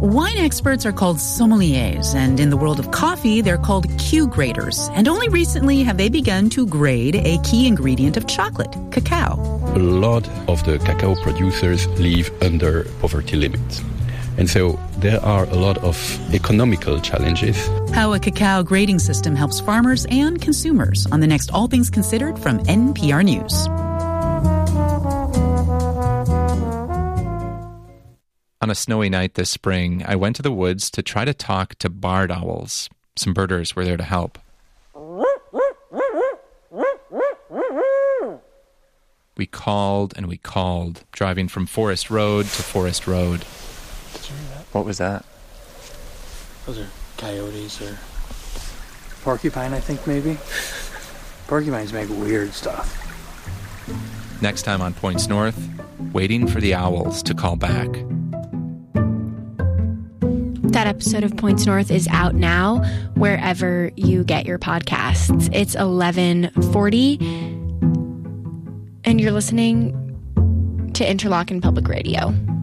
Wine experts are called sommeliers, and in the world of coffee, they're called Q graders. And only recently have they begun to grade a key ingredient of chocolate, cacao. A lot of the cacao producers live under poverty limits. And so there are a lot of economical challenges. How a cacao grading system helps farmers and consumers on the next All Things Considered from NPR News. On a snowy night this spring, I went to the woods to try to talk to barred owls. Some birders were there to help. We called and we called, driving from forest road to forest road. Did you hear that? What was that? Those are coyotes or porcupine, I think, maybe. Porcupines make weird stuff. Next time on Points North, waiting for the owls to call back. That episode of Points North is out now wherever you get your podcasts. It's 11:40, and you're listening to Interlochen Public Radio.